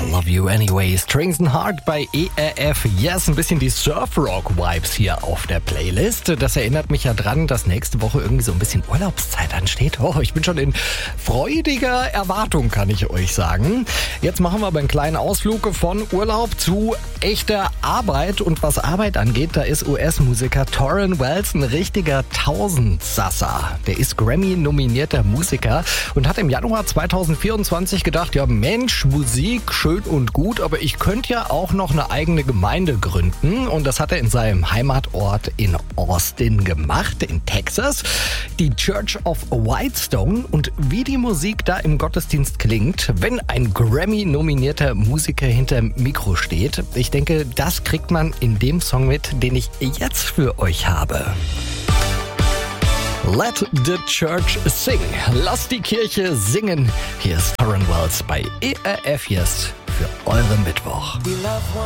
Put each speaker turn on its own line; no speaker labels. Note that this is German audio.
I Love You Anyway. Strings and Heart bei ERF. Yes, ein bisschen die Surf-Rock-Vibes hier auf der Playlist. Das erinnert mich ja dran, dass nächste Woche irgendwie so ein bisschen Urlaubszeit ansteht. Oh, ich bin schon in freudiger Erwartung, kann ich euch sagen. Jetzt machen wir aber einen kleinen Ausflug von Urlaub zu echter Arbeit. Und was Arbeit angeht, da ist US-Musiker Tauren Wells ein richtiger Tausendsasser. Der ist Grammy-nominierter Musiker und hat im Januar 2024 gedacht, ja Mensch, Musik, schön und gut, aber ich könnte ja auch noch eine eigene Gemeinde gründen. Und das hat er in seinem Heimatort in Austin gemacht, in Texas. Die Church of Whitestone. Und wie die Musik da im Gottesdienst klingt, wenn ein Grammy-nominierter Musiker hinterm Mikro steht. Ich denke, das kriegt man in dem Song mit, den ich jetzt für euch habe. Let the Church Sing. Lasst die Kirche singen. Hier ist Tauren Wells bei ERF Yes für euren Mittwoch.